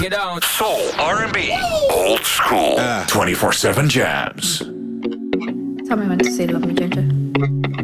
it out. Soul, R&B, old school, 24/7 jams. Tell me when to say love me, Ginger.